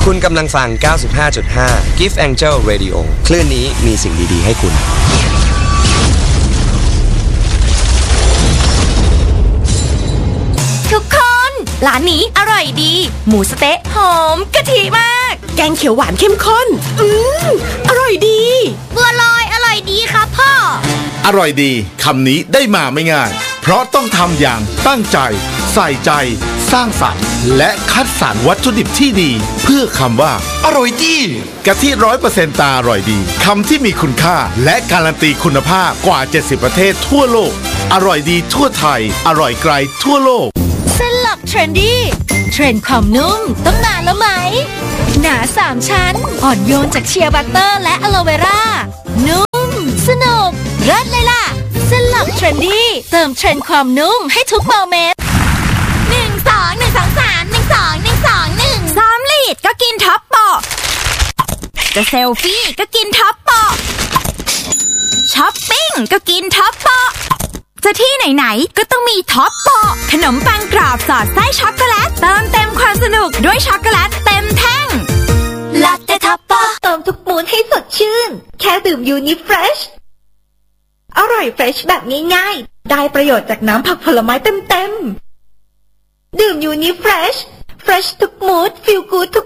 คุณกำลังฟัง 95.5 Gift Angel Radio คลื่นนี้มีสิ่งดีๆให้คุณทุกคนร้านนี้อร่อยดีหมูสะเต๊ะหอมกะทิมากแกงเขียวหวานเข้มข้นอร่อยดีบัวลอยอร่อยดีครับพ่ออร่อยดีคำนี้ได้มาไม่ง่ายเพราะต้องทำอย่างตั้งใจใส่ใจสร้างสรรค์และคัดสรรวัตถุดิบที่ดีเพื่อคำว่าอร่อยดีกะทิ 100% ตาอร่อยดีคำที่มีคุณค่าและการันตีคุณภาพกว่า70ประเทศทั่วโลกอร่อยดีทั่วไทยอร่อยไกลทั่วโลกเส้นหลักเทรนดี้เทรนด์ความนุ่มต้องนานแล้วไหมหนา3ชั้นอ่อนโยนจากเชียร์บัตเตอร์และอะโลเวรานุ่มสนุกเลิศเลยล่ะเส้นหลักเทรนดี้เติมเทรนด์ความนุ่มให้ทุกโมเมนต์ซ้อมลีดก็กินท็อปโปะจะเซลฟี่ก็กินท็อปโปะช้อปปิ้งก็กินท็อปโปะจะที่ไหนๆก็ต้องมีท็อปโปะขนมปังกรอบสอดไส้ช็อกโกแลตเติมเต็มความสนุกด้วยช็อกโกแลตเต็มแท่งลาเต้ท็อปโปะเติมทุกมูนให้สดชื่นแค่ดื่มยูนิเฟรชอร่อยเฟรชแบบง่ายๆได้ประโยชน์จากน้ำผักผลไม้เต็มๆดื่มยูนิเฟรชเฟรชทุกมูดฟีลกู๊ดทุก